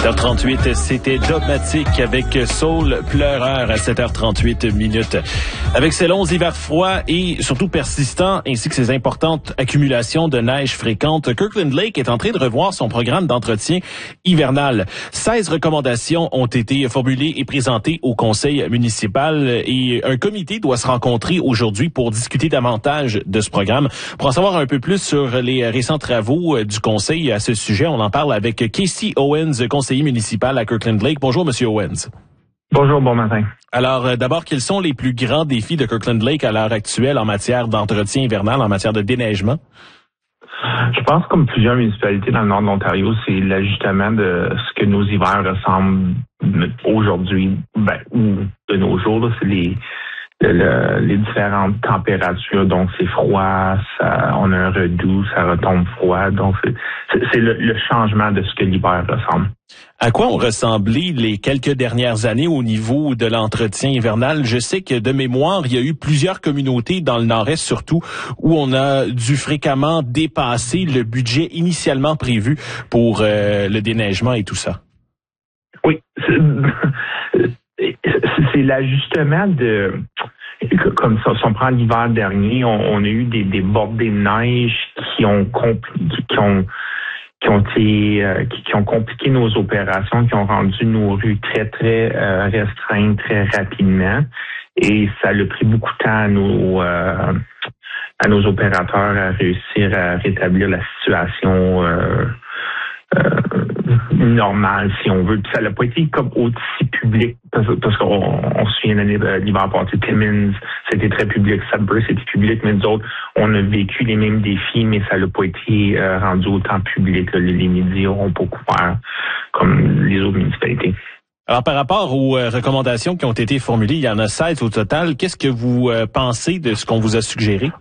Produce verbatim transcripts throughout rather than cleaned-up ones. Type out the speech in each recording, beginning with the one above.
sept heures trente-huit, c'était Dogmatique avec Soul Pleureur à sept heures trente-huit minutes. Avec ses longs hivers froids et surtout persistants, ainsi que ses importantes accumulations de neige fréquentes, Kirkland Lake est en train de revoir son programme d'entretien hivernal. seize recommandations ont été formulées et présentées au conseil municipal et un comité doit se rencontrer aujourd'hui pour discuter davantage de ce programme. Pour en savoir un peu plus sur les récents travaux du conseil à ce sujet, on en parle avec Casey Owens, conseiller municipal à Kirkland Lake. Bonjour, Monsieur Owens. Bonjour, bon matin. Alors, euh, d'abord, quels sont les plus grands défis de Kirkland Lake à l'heure actuelle en matière d'entretien hivernal, en matière de déneigement? Je pense, comme plusieurs municipalités dans le nord de l'Ontario, c'est l'ajustement de ce que nos hivers ressemblent aujourd'hui, ben, ou de nos jours, là, c'est les Le, le, les différentes températures, donc c'est froid, ça, on a un redoux, ça retombe froid, donc c'est, c'est, c'est le, le changement de ce que l'hiver ressemble. À quoi ont ressemblé les quelques dernières années au niveau de l'entretien hivernal? Je sais que de mémoire, il y a eu plusieurs communautés dans le nord-est surtout où on a dû fréquemment dépasser le budget initialement prévu pour euh, le déneigement et tout ça. Oui, c'est, c'est l'ajustement de... Comme ça, si on prend l'hiver dernier, on, on a eu des, des bordées de neige qui ont compli- qui ont qui ont été euh, qui, qui ont compliqué nos opérations, qui ont rendu nos rues très très euh, restreintes très rapidement, et ça a pris beaucoup de temps à nos euh, à nos opérateurs à réussir à rétablir la situation euh, euh, normale, si on veut. Ça n'a pas été comme aussi public, parce, parce qu'on on se souvient l'année de l'hiver passé, Timmins, c'était très public, Sudbury, c'était public, mais nous autres, on a vécu les mêmes défis, mais ça n'a pas été euh, rendu autant public. Là. Les, les médias n'ont pas couvert comme les autres municipalités. Alors, par rapport aux euh, recommandations qui ont été formulées, il y en a seize au total. Qu'est-ce que vous euh, pensez de ce qu'on vous a suggéré?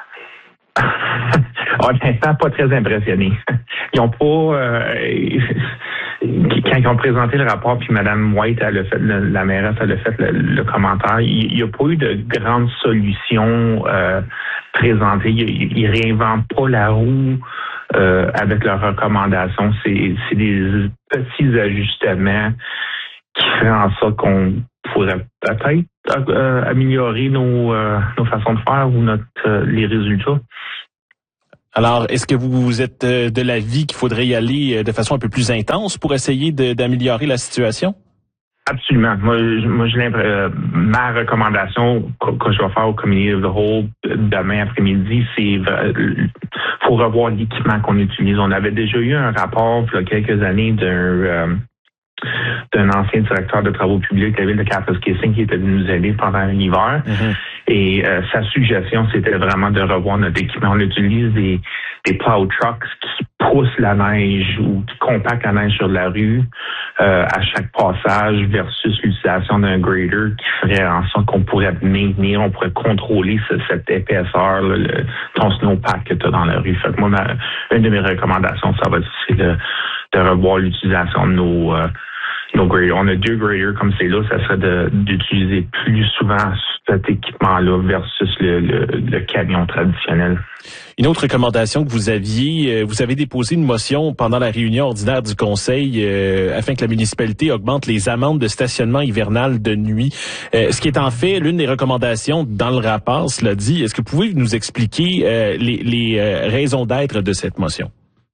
Honnêtement, pas très impressionné. Ils ont pas... Euh, quand ils ont présenté le rapport, puis Mme White, elle a fait, le, la mairesse, elle a fait le, le commentaire, il n'y a pas eu de grandes solutions euh, présentées. Ils, ils réinventent pas la roue euh, avec leurs recommandations. C'est, c'est des petits ajustements qui font en sorte qu'on pourrait peut-être euh, améliorer nos, euh, nos façons de faire ou notre euh, les résultats. Alors, est-ce que vous êtes de l'avis qu'il faudrait y aller de façon un peu plus intense pour essayer de, d'améliorer la situation? Absolument. Moi, je, moi, je euh, ma recommandation que, que je vais faire au Committee of the Whole demain après-midi, c'est euh, faut revoir l'équipement qu'on utilise. On avait déjà eu un rapport il y a quelques années d'un euh, d'un ancien directeur de travaux publics de la ville de Kapuskasing qui était venu nous aider pendant l'hiver. Mm-hmm. Et euh, sa suggestion, c'était vraiment de revoir notre équipement. On utilise des, des plow trucks qui poussent la neige ou qui compactent la neige sur la rue euh, à chaque passage versus l'utilisation d'un grader qui ferait en sorte qu'on pourrait maintenir, on pourrait contrôler ce, cette épaisseur, là, le, ton snowpack que tu as dans la rue. Fait que moi, ma, une de mes recommandations, ça va être aussi de, de revoir l'utilisation de nos... Euh, nos graders. On a deux graders comme c'est là, ça serait de, d'utiliser plus souvent cet équipement-là versus le, le, le camion traditionnel. Une autre recommandation que vous aviez, vous avez déposé une motion pendant la réunion ordinaire du conseil euh, afin que la municipalité augmente les amendes de stationnement hivernal de nuit. Euh, ce qui est en fait l'une des recommandations dans le rapport, cela dit. Est-ce que vous pouvez nous expliquer euh, les, les euh, raisons d'être de cette motion?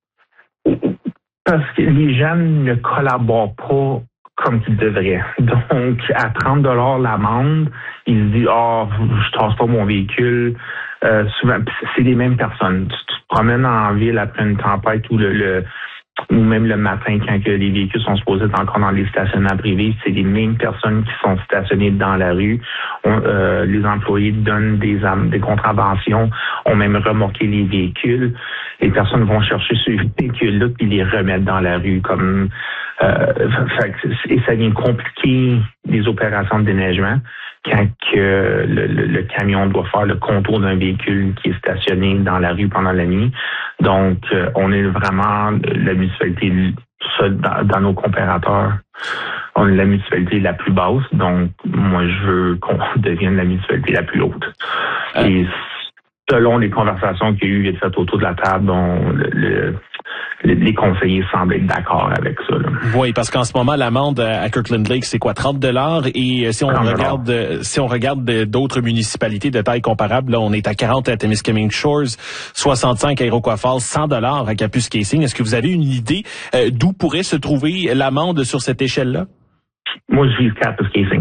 Parce que les gens ne collaborent pas comme ils devraient. Donc, à trente dollars l'amende, ils se disent « Ah, oh, je tasse pas mon véhicule. Euh, » Souvent, c'est les mêmes personnes. Tu, tu te promènes en ville après une tempête ou le, le ou même le matin quand que les véhicules sont supposés être encore dans les stationnements privés, c'est les mêmes personnes qui sont stationnées dans la rue. On, euh, les employés donnent des, des contraventions, ont même remorqué les véhicules. Les personnes vont chercher ce véhicule-là puis les remettre dans la rue comme euh, fait, et ça vient compliquer les opérations de déneigement quand que le, le, le camion doit faire le contour d'un véhicule qui est stationné dans la rue pendant la nuit. Donc, euh, on est vraiment la municipalité, dans, dans nos comparateurs, on est la municipalité la plus basse. Donc, moi, je veux qu'on devienne la municipalité la plus haute. Euh. Et selon les conversations qu'il y a eu vite fait autour de la table, dont le, le les conseillers semblent être d'accord avec ça. Là. Oui, parce qu'en ce moment, l'amende à Kirkland Lake, c'est quoi, trente dollars? Et si on regarde si on regarde d'autres municipalités de taille comparable, là, on est à quarante à Témiscamingue Shores, soixante-cinq à Iroquois Falls, cent dollars à Kapuskasing. Est-ce que vous avez une idée euh, d'où pourrait se trouver l'amende sur cette échelle-là? Moi, je vise Kapuskasing.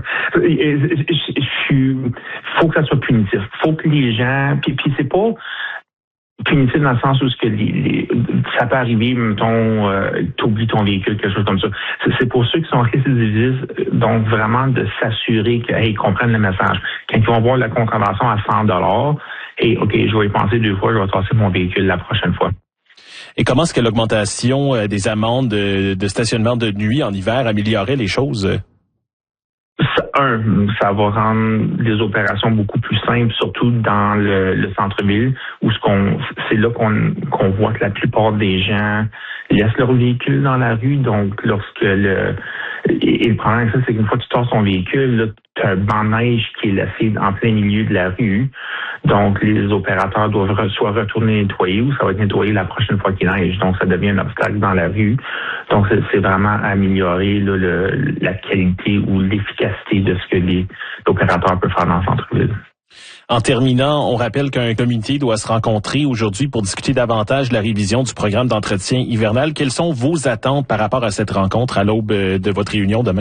Il faut que ça soit punitif. Faut que les gens... Puis, puis c'est pas... punitif dans le sens où ce que les, les, ça peut arriver, mettons, euh, t'oublies ton véhicule, quelque chose comme ça. C'est, c'est pour ceux qui sont récidivistes, donc vraiment de s'assurer qu'ils hey, comprennent le message. Quand ils vont voir la contravention à cent dollars, et OK, je vais y penser deux fois, je vais tasser mon véhicule la prochaine fois. Et comment est-ce que l'augmentation des amendes de, de stationnement de nuit en hiver améliorerait les choses? Un, ça va rendre les opérations beaucoup plus simples, surtout dans le, le centre-ville, où ce qu'on, c'est là qu'on, qu'on voit que la plupart des gens laissent leur véhicule dans la rue. Donc, lorsque le et, et le problème, ça, c'est qu'une fois que tu tasses ton véhicule, tu as un banc de neige qui est laissé en plein milieu de la rue. Donc, les opérateurs doivent soit retourner nettoyer ou ça va être nettoyé la prochaine fois qu'il neige. Donc, ça devient un obstacle dans la rue. Donc, c'est, c'est vraiment améliorer là, le, la qualité ou l'efficacité de ce que les opérateurs peuvent faire dans le centre-ville. En terminant, on rappelle qu'un comité doit se rencontrer aujourd'hui pour discuter davantage de la révision du programme d'entretien hivernal. Quelles sont vos attentes par rapport à cette rencontre à l'aube de votre réunion demain?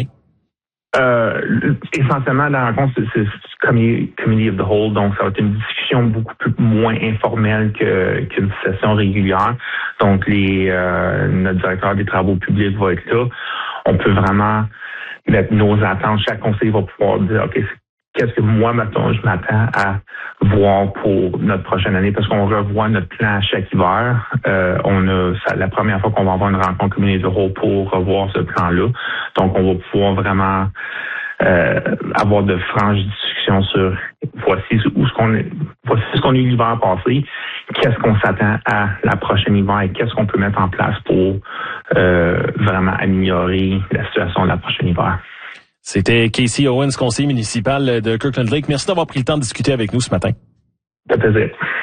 Euh, essentiellement, la rencontre, c'est, c'est, c'est Committee of the Whole, donc ça va être une discussion beaucoup plus moins informelle que, qu'une session régulière. Donc, les euh, notre directeur des travaux publics va être là. On peut vraiment mettre nos attentes. Chaque conseiller va pouvoir dire, OK, qu'est-ce que moi, mettons, je m'attends à voir pour notre prochaine année, parce qu'on revoit notre plan chaque hiver. Euh, on a c'est la première fois qu'on va avoir une rencontre Community of the Whole pour revoir ce plan-là. Donc, on va pouvoir vraiment euh, avoir de franches discussions sur voici où ce qu'on est, voici ce qu'on a eu l'hiver passé, qu'est-ce qu'on s'attend à la prochaine hiver et qu'est-ce qu'on peut mettre en place pour euh, vraiment améliorer la situation de la prochaine hiver. C'était Casey Owens, conseiller municipal de Kirkland Lake. Merci d'avoir pris le temps de discuter avec nous ce matin. Ça fait plaisir.